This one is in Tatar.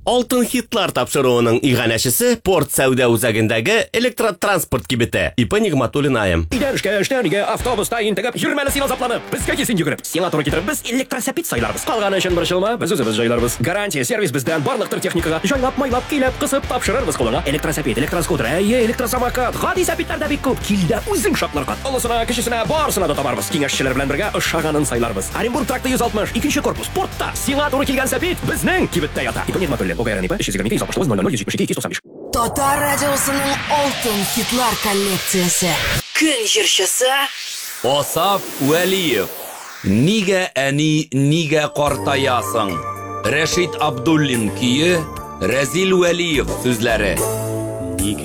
Алтын хитлар тапшыруының иганәчесе порт сәүдә үзәгендәге электротранспорт кибете. Ипа Нигъматуллин айым. Идәрышкә эштәнигә автобуста интегеп йөрмәле син азапланып. Безгә кисен йөгереп. Сиңа туры китереп без электросәпит сайларбыз. Калганы өчен борчылма, без үзебез җайларбыз. Гарантия сервис бездән барлык төр техникага җайлап, майлап, килеп, кысып тапшырырбыз кулыңа. Электросәпит, электроскутер, электросамокат, гади сәпитләрдә бик күп. Килдә үзең шатларга. Олысына, кечесенә барсына да табарбыз. Киңәшчеләр белән бергә ошаганын сайларбыз. Оренбург тракты 160, 2нче корпус, портта. Сиңа туры килгән сәпит безнең кибеттә ята. Ипа Нигъматуллин, ОГРН ИП 322 Татар радиосының алтын хитлар коллекциясе. Көн җырчысы Асаф Вәлиев. Нигә әни, нигә картаясың? Рәшит Абдуллин көе, Рәзил Вәлиев сүзләре.